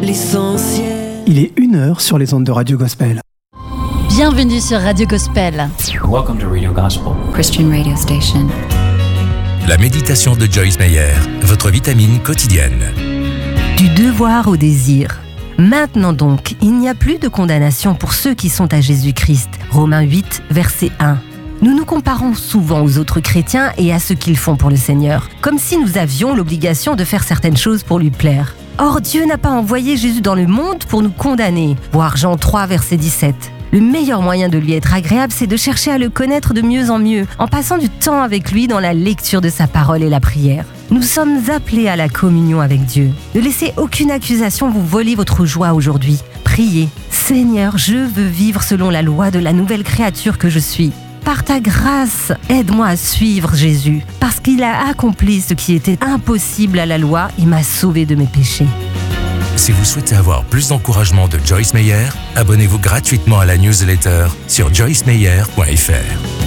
l'essentiel. Il est 1h sur les ondes de Radio Gospel. Bienvenue sur Radio Gospel. Welcome to Radio Gospel, Christian radio station. La méditation de Joyce Meyer, votre vitamine quotidienne. Du devoir au désir. Maintenant donc, il n'y a plus de condamnation pour ceux qui sont à Jésus-Christ. Romains 8, verset 1. Nous nous comparons souvent aux autres chrétiens et à ce qu'ils font pour le Seigneur, comme si nous avions l'obligation de faire certaines choses pour lui plaire. Or, Dieu n'a pas envoyé Jésus dans le monde pour nous condamner. Voir Jean 3, verset 17. Le meilleur moyen de lui être agréable, c'est de chercher à le connaître de mieux en mieux, en passant du temps avec lui dans la lecture de sa parole et la prière. Nous sommes appelés à la communion avec Dieu. Ne laissez aucune accusation vous voler votre joie aujourd'hui. Priez. Seigneur, je veux vivre selon la loi de la nouvelle créature que je suis. Par ta grâce, aide-moi à suivre Jésus, parce qu'il a accompli ce qui était impossible à la loi et m'a sauvé de mes péchés. Si vous souhaitez avoir plus d'encouragement de Joyce Meyer, abonnez-vous gratuitement à la newsletter sur joycemeyer.fr.